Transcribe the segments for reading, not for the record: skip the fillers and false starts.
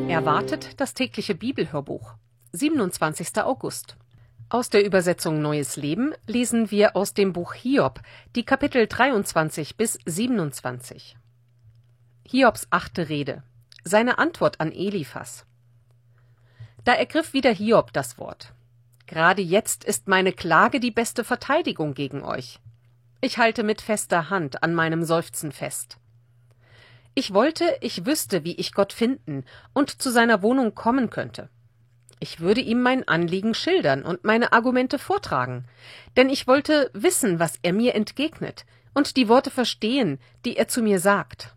Erwartet das tägliche Bibelhörbuch. 27. August. Aus der Übersetzung Neues Leben lesen wir aus dem Buch Hiob, die Kapitel 23 bis 27. Hiobs 8. Rede. Seine Antwort an Eliphas. Da ergriff wieder Hiob das Wort. Gerade jetzt ist meine Klage die beste Verteidigung gegen euch. Ich halte mit fester Hand an meinem Seufzen fest. Ich wüsste, wie ich Gott finden und zu seiner Wohnung kommen könnte. Ich würde ihm mein Anliegen schildern und meine Argumente vortragen, denn ich wollte wissen, was er mir entgegnet und die Worte verstehen, die er zu mir sagt.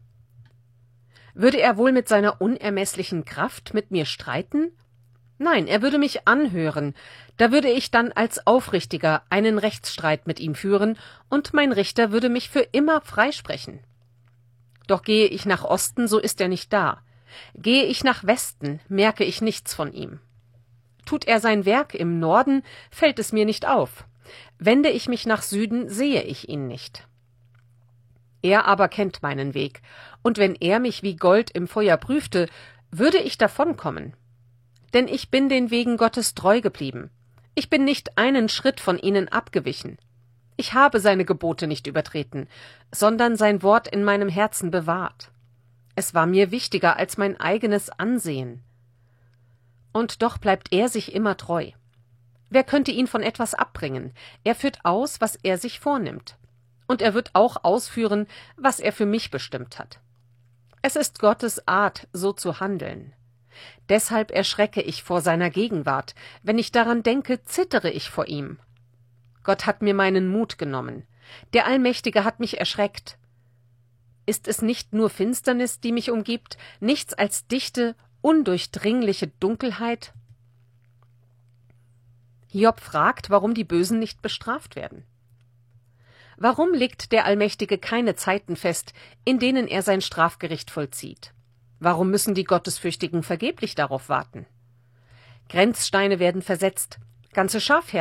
Würde er wohl mit seiner unermesslichen Kraft mit mir streiten? Nein, er würde mich anhören, da würde ich dann als Aufrichtiger einen Rechtsstreit mit ihm führen, und mein Richter würde mich für immer freisprechen. Doch gehe ich nach Osten, so ist er nicht da. Gehe ich nach Westen, merke ich nichts von ihm. Tut er sein Werk im Norden, fällt es mir nicht auf. Wende ich mich nach Süden, sehe ich ihn nicht. Er aber kennt meinen Weg, und wenn er mich wie Gold im Feuer prüfte, würde ich davonkommen. Denn ich bin den Wegen Gottes treu geblieben. Ich bin nicht einen Schritt von ihnen abgewichen. Ich habe seine Gebote nicht übertreten, sondern sein Wort in meinem Herzen bewahrt. Es war mir wichtiger als mein eigenes Ansehen. Und doch bleibt er sich immer treu. Wer könnte ihn von etwas abbringen? Er führt aus, was er sich vornimmt. Und er wird auch ausführen, was er für mich bestimmt hat. Es ist Gottes Art, so zu handeln. Deshalb erschrecke ich vor seiner Gegenwart. Wenn ich daran denke, zittere ich vor ihm. Gott hat mir meinen Mut genommen. Der Allmächtige hat mich erschreckt. Ist es nicht nur Finsternis, die mich umgibt, nichts als dichte, undurchdringliche Dunkelheit? Hiob fragt, warum die Bösen nicht bestraft werden. Warum legt der Allmächtige keine Zeiten fest, in denen er sein Strafgericht vollzieht? Warum müssen die Gottesfürchtigen vergeblich darauf warten? Grenzsteine werden versetzt, ganze Schafherden